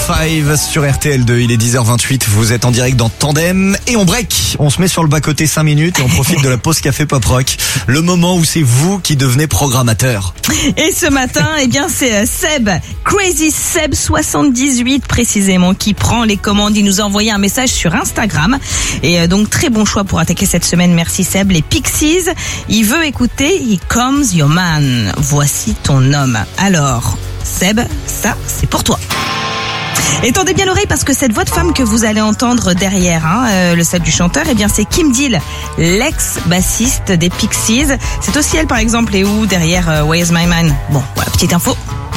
5 sur RTL2, il est 10h28, vous êtes en direct dans Tandem et on break. On se met sur le bas-côté 5 minutes et on profite de la pause café pop rock. Le moment où c'est vous qui devenez programmateur. Et ce matin, c'est Seb, Crazy Seb 78 précisément, qui prend les commandes. Il nous a envoyé un message sur Instagram. Et donc très bon choix pour attaquer cette semaine. Merci Seb. Les Pixies, il veut écouter Here Comes Your Man. Voici ton homme. Alors, Seb, ça c'est pour toi. Et tendez bien l'oreille parce que cette voix de femme que vous allez entendre derrière, le set du chanteur, c'est Kim Deal, l'ex-bassiste des Pixies. C'est aussi elle par exemple, et où derrière Where's My Man. Bon, voilà, petite info.